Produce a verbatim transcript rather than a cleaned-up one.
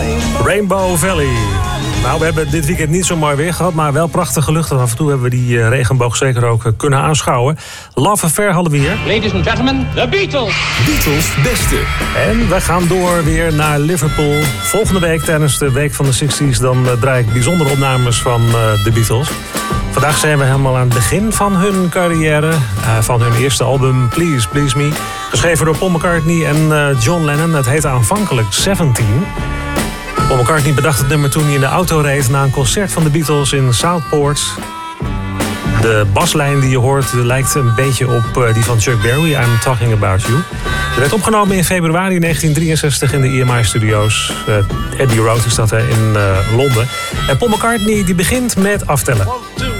Rainbow Valley. Nou, we hebben dit weekend niet zo mooi weer gehad, maar wel prachtige lucht. Af en toe hebben we die uh, regenboog zeker ook uh, kunnen aanschouwen. Love Affair hadden we hier. Ladies and gentlemen, the Beatles. Beatles beste. En we gaan door weer naar Liverpool. Volgende week tijdens de Week van de zestig's... dan uh, draai ik bijzondere opnames van uh, de Beatles. Vandaag zijn we helemaal aan het begin van hun carrière. Uh, van hun eerste album Please, Please Me. Geschreven door Paul McCartney en uh, John Lennon. Het heette aanvankelijk zeventien. Paul McCartney bedacht het nummer toen hij in de auto reed... na een concert van de Beatles in Southport. De baslijn die je hoort lijkt een beetje op uh, die van Chuck Berry. I'm Talking About You. Het werd opgenomen in februari negentien drieënzestig in de E M I-studio's. Uh, Abbey Road is dat hè, in uh, Londen. En Paul McCartney die begint met aftellen. One, two,